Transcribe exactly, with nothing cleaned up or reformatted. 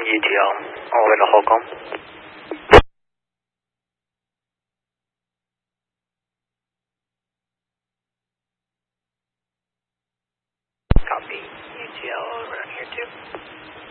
E T L all the way to Holcomb. Copy. E T L over here too.